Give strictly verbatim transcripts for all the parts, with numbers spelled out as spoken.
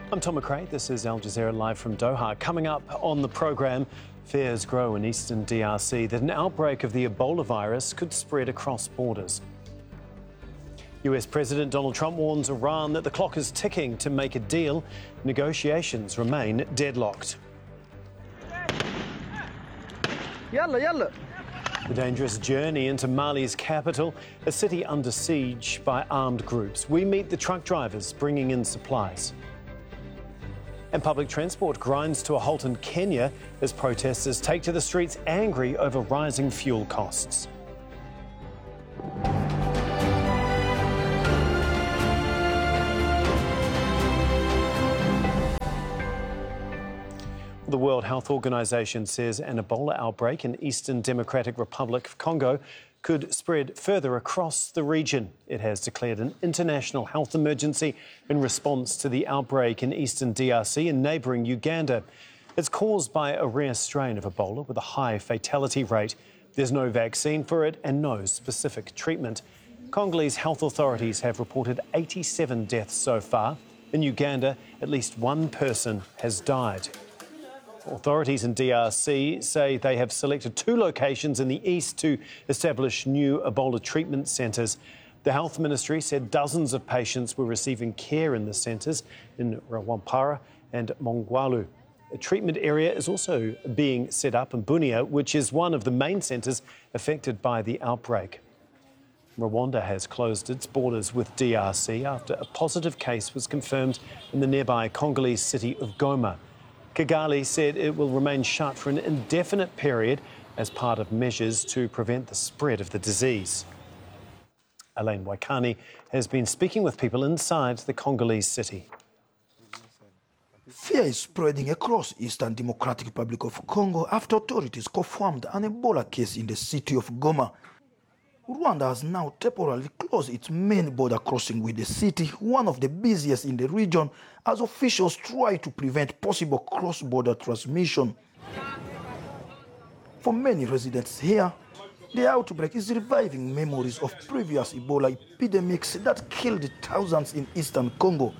I'm Tom McRae. This is Al Jazeera live from Doha. Coming up on the programme, fears grow in eastern D R C that an outbreak of the Ebola virus could spread across borders. U S President Donald Trump warns Iran that the clock is ticking to make a deal. Negotiations remain deadlocked. Yalla, yalla. The dangerous journey into Mali's capital, a city under siege by armed groups. We meet the truck drivers bringing in supplies. And public transport grinds to a halt in Kenya as protesters take to the streets angry over rising fuel costs. The World Health Organization says an Ebola outbreak in Eastern Democratic Republic of Congo could spread further across the region. It has declared an international health emergency in response to the outbreak in eastern D R C and neighbouring Uganda. It's caused by a rare strain of Ebola with a high fatality rate. There's no vaccine for it and no specific treatment. Congolese health authorities have reported eighty-seven deaths so far. In Uganda, at least one person has died. Authorities in D R C say they have selected two locations in the east to establish new Ebola treatment centres. The Health Ministry said dozens of patients were receiving care in the centres in Rwampara and Mongwalu. A treatment area is also being set up in Bunia, which is one of the main centres affected by the outbreak. Rwanda has closed its borders with D R C after a positive case was confirmed in the nearby Congolese city of Goma. Kigali said it will remain shut for an indefinite period as part of measures to prevent the spread of the disease. Elaine Waikani has been speaking with people inside the Congolese city. Fear is spreading across Eastern Democratic Republic of Congo after authorities confirmed an Ebola case in the city of Goma. Rwanda has now temporarily closed its main border crossing with the city, one of the busiest in the region, as officials try to prevent possible cross-border transmission. For many residents here, the outbreak is reviving memories of previous Ebola epidemics that killed thousands in eastern Congo.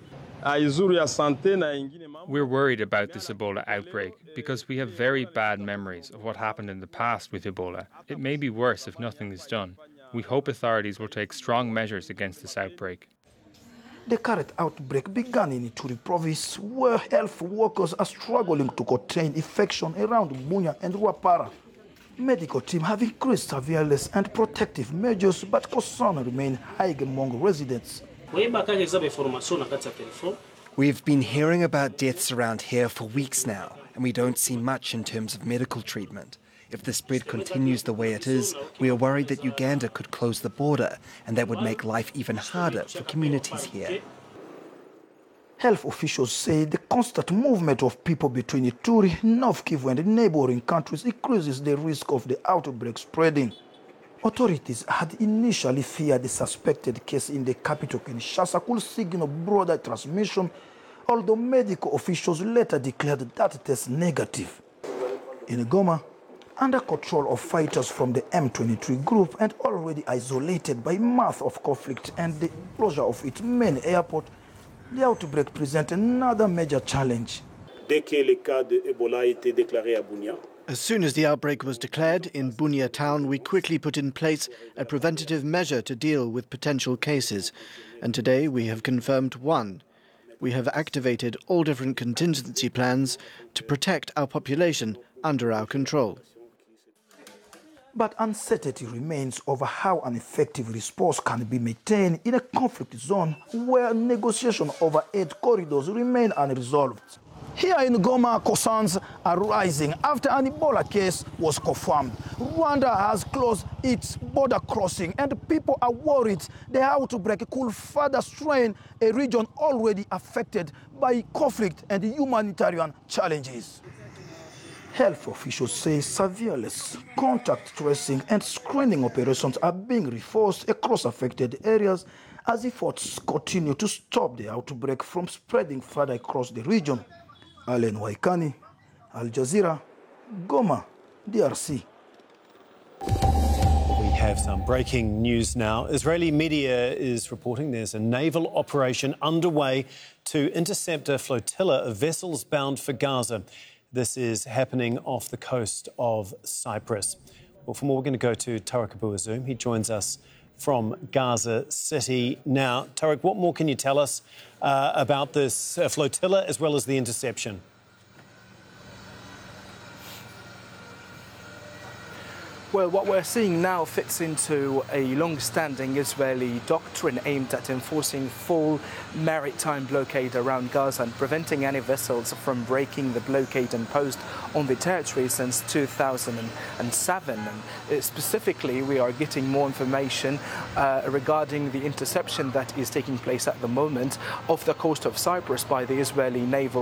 We're worried about this Ebola outbreak because we have very bad memories of what happened in the past with Ebola. It may be worse if nothing is done. We hope authorities will take strong measures against this outbreak. The current outbreak began in Ituri province, where health workers are struggling to contain infection around Bunia and Rwapara. Medical teams have increased surveillance and protective measures, but concern remain high among residents. We've been hearing about deaths around here for weeks now, and we don't see much in terms of medical treatment. If the spread continues the way it is, we are worried that Uganda could close the border, and that would make life even harder for communities here. Health officials say the constant movement of people between Ituri, North Kivu and neighboring countries increases the risk of the outbreak spreading. Authorities had initially feared the suspected case in the capital Kinshasa could signal broader transmission, although medical officials later declared that test negative. In Goma, under control of fighters from the M twenty-three group and already isolated by months of conflict and the closure of its main airport, the outbreak presents another major challenge. As soon as the outbreak was declared in Bunia town, we quickly put in place a preventative measure to deal with potential cases. And today we have confirmed one. We have activated all different contingency plans to protect our population under our control. But uncertainty remains over how an effective response can be maintained in a conflict zone where negotiations over aid corridors remain unresolved. Here in Goma, concerns are rising after an Ebola case was confirmed. Rwanda has closed its border crossing and people are worried the outbreak could further strain a region already affected by conflict and humanitarian challenges. Health officials say surveillance, contact tracing and screening operations are being reinforced across affected areas as efforts continue to stop the outbreak from spreading further across the region. Elaine Waikani, Al Jazeera, Goma, D R C. We have some breaking news now. Israeli media is reporting there's a naval operation underway to intercept a flotilla of vessels bound for Gaza. This is happening off the coast of Cyprus. Well, for more, we're going to go to Tarek Abu-Azzoum. He joins us from Gaza City now. Tarek, what more can you tell us uh, about this uh, flotilla as well as the interception? Well, what we're seeing now fits into a long-standing Israeli doctrine aimed at enforcing full maritime blockade around Gaza and preventing any vessels from breaking the blockade imposed on the territory since two thousand seven. And specifically, we are getting more information uh, regarding the interception that is taking place at the moment off the coast of Cyprus by the Israeli naval